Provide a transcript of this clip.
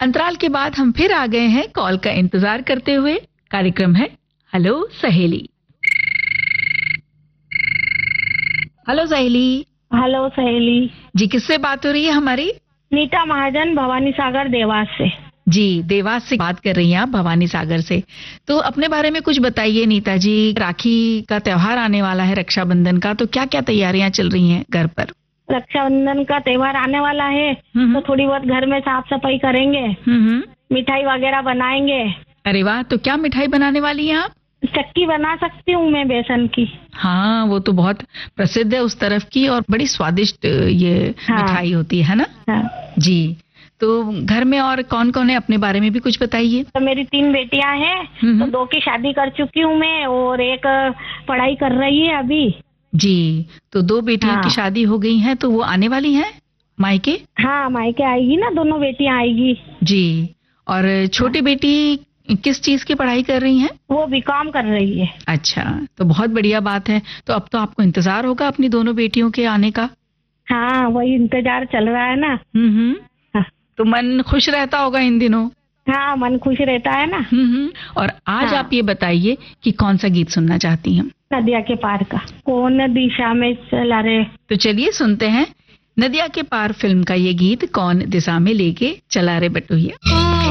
अंतराल के बाद हम फिर आ गए हैं कॉल का इंतजार करते हुए। कार्यक्रम है हेलो सहेली। हेलो सहेली। हेलो सहेली जी, किससे बात हो रही है हमारी? नीता महाजन, भवानी सागर देवास से। जी, देवास से बात कर रही हैं आप, भवानी सागर से। तो अपने बारे में कुछ बताइए नीता जी। राखी का त्योहार आने वाला है, रक्षाबंधन का, तो क्या क्या तैयारियां चल रही हैं घर पर? रक्षाबंधन का त्योहार आने वाला है तो थोड़ी बहुत घर में साफ सफाई करेंगे, मिठाई वगैरह बनाएंगे। अरे वाह, तो क्या मिठाई बनाने वाली हैं आप? चक्की बना सकती हूँ मैं बेसन की। हाँ, वो तो बहुत प्रसिद्ध है उस तरफ की और बड़ी स्वादिष्ट ये मिठाई होती है ना? जी। तो घर में और कौन कौन है, अपने बारे में भी कुछ बताइए। तो मेरी 3 बेटियां हैं, तो 2 की शादी कर चुकी हूँ मैं और एक पढ़ाई कर रही है अभी। जी, तो 2 बेटियों की शादी हो गई हैं, तो वो आने वाली हैं मायके? हाँ, मायके आएगी ना, दोनों बेटियां आएगी। जी। और छोटी बेटी किस चीज की पढ़ाई कर रही हैं? वो बीकॉम कर रही है। अच्छा, तो बहुत बढ़िया बात है। तो अब तो आपको इंतजार होगा अपनी दोनों बेटियों के आने का। हाँ, वही इंतजार चल रहा है ना। हाँ। तो मन खुश रहता होगा इन दिनों? हाँ, मन खुश रहता है ना। और आज आप ये बताइए कि कौन सा गीत सुनना चाहती हैं? नदिया के पार का, कौन दिशा में चला रे। तो चलिए सुनते हैं नदिया के पार फिल्म का ये गीत, कौन दिशा में लेके चला रे बटोहिया।